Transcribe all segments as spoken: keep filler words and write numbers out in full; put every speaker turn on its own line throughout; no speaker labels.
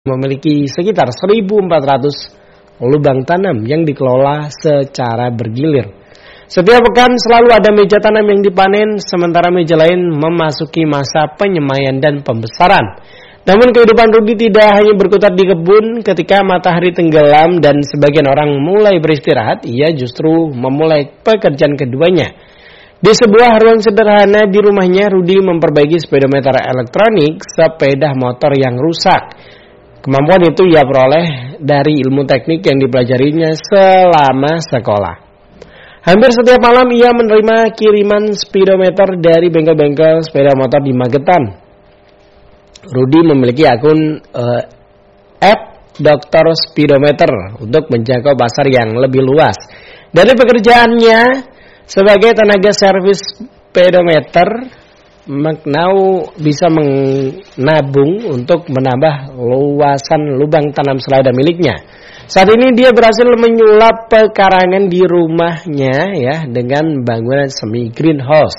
memiliki sekitar seribu empat ratus lubang tanam yang dikelola secara bergilir. Setiap pekan selalu ada meja tanam yang dipanen, sementara meja lain memasuki masa penyemaian dan pembesaran. Namun kehidupan Rudi tidak hanya berkutat di kebun. Ketika matahari tenggelam dan sebagian orang mulai beristirahat, ia justru memulai pekerjaan keduanya. Di sebuah ruang sederhana di rumahnya, Rudi memperbaiki speedometer elektronik sepeda motor yang rusak. Kemampuan itu ia peroleh dari ilmu teknik yang dipelajarinya selama sekolah. Hampir setiap malam ia menerima kiriman speedometer dari bengkel-bengkel sepeda motor di Magetan. Rudi memiliki akun uh, at dokter speedometer untuk menjangkau pasar yang lebih luas. Dari pekerjaannya sebagai tenaga servis speedometer, Maknau bisa menabung untuk menambah luasan lubang tanam selada miliknya. Saat ini dia berhasil menyulap pekarangan di rumahnya ya dengan bangunan semi greenhouse.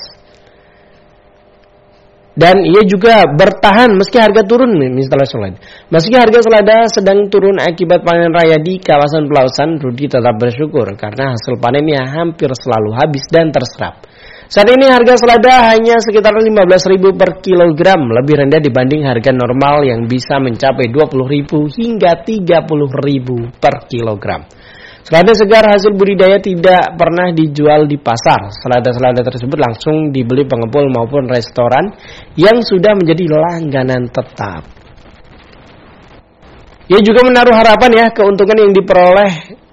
Dan ia juga bertahan meski harga turun misalnya selada. Meski harga selada sedang turun akibat panen raya di kawasan pelausan, Rudi tetap bersyukur karena hasil panennya hampir selalu habis dan terserap. Saat ini harga selada hanya sekitar lima belas ribu per kilogram, lebih rendah dibanding harga normal yang bisa mencapai dua puluh ribu hingga tiga puluh ribu per kilogram. Selada segar hasil budidaya tidak pernah dijual di pasar. Selada-selada tersebut langsung dibeli pengepul maupun restoran yang sudah menjadi langganan tetap. Ia juga menaruh harapan ya keuntungan yang diperoleh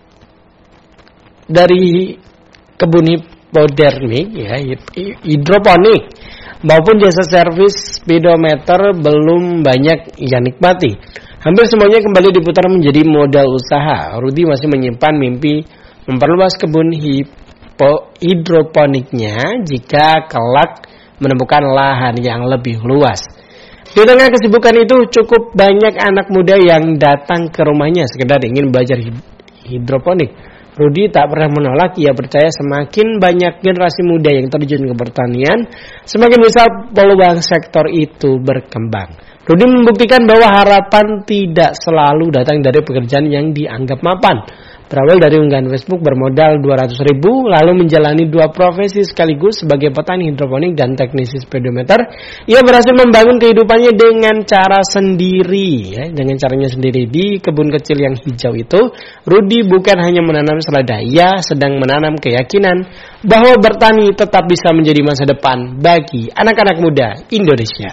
dari kebun modernik ya, hidroponik maupun jasa servis speedometer belum banyak ia nikmati. Hampir semuanya kembali diputar menjadi modal usaha. Rudi masih menyimpan mimpi memperluas kebun hipo, hidroponiknya jika kelak menemukan lahan yang lebih luas. Di tengah kesibukan itu cukup banyak anak muda yang datang ke rumahnya sekedar ingin belajar hidroponik. Rudi tak pernah menolak, ia percaya semakin banyak generasi muda yang terjun ke pertanian, semakin besar peluang sektor itu berkembang. Rudi membuktikan bahwa harapan tidak selalu datang dari pekerjaan yang dianggap mapan. Berawal dari unggahan Facebook bermodal dua ratus ribu, lalu menjalani dua profesi sekaligus sebagai petani hidroponik dan teknisi speedometer, ia berhasil membangun kehidupannya dengan cara sendiri. Ya, dengan caranya sendiri di kebun kecil yang hijau itu, Rudi bukan hanya menanam selada, ia sedang menanam keyakinan bahwa bertani tetap bisa menjadi masa depan bagi anak-anak muda Indonesia.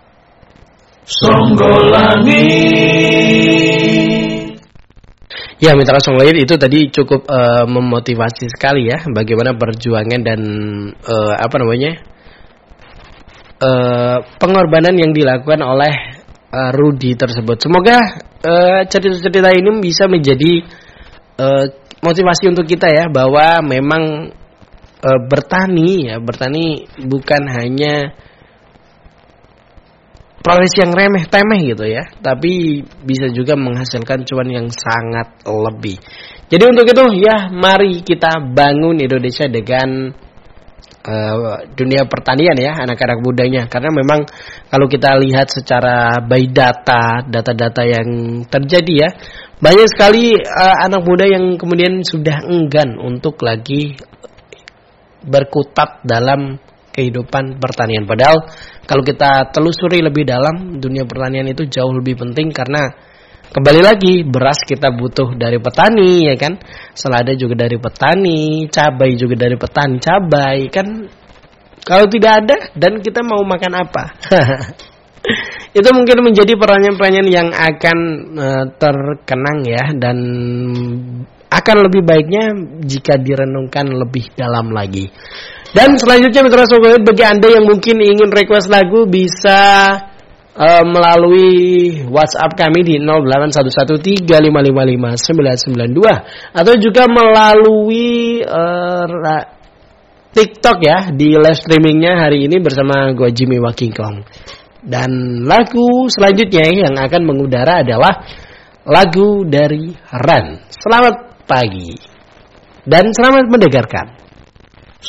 Songgolani. Ya, Mitra Songgolani itu tadi cukup uh, memotivasi sekali ya, bagaimana perjuangan dan uh, apa namanya uh, pengorbanan yang dilakukan oleh uh, Rudi tersebut. Semoga uh, cerita-cerita ini bisa menjadi uh, motivasi untuk kita ya, bahwa memang uh, bertani ya, bertani bukan hanya profesi yang remeh-temeh gitu ya, tapi bisa juga menghasilkan cuan yang sangat lebih. Jadi untuk itu ya, mari kita bangun Indonesia dengan uh, dunia pertanian ya, anak-anak mudanya. Karena memang kalau kita lihat secara by data, data-data yang terjadi ya, banyak sekali uh, anak muda yang kemudian sudah enggan untuk lagi berkutat dalam kehidupan pertanian. Padahal kalau kita telusuri lebih dalam, dunia pertanian itu jauh lebih penting karena kembali lagi beras kita butuh dari petani ya kan, selada juga dari petani, cabai juga dari petani cabai kan. Kalau tidak ada dan kita mau makan apa? Itu mungkin menjadi pertanyaan-pertanyaan yang akan uh, terkenang ya, dan akan lebih baiknya jika direnungkan lebih dalam lagi. Dan selanjutnya Mitra Songgolani, bagi Anda yang mungkin ingin request lagu bisa uh, melalui WhatsApp kami di nol delapan satu satu tiga lima lima lima sembilan sembilan dua atau juga melalui uh, TikTok ya, di live streamingnya hari ini bersama gue Jimmy Wakingkong. Dan lagu selanjutnya yang akan mengudara adalah lagu dari Ran. Selamat pagi dan selamat mendengarkan.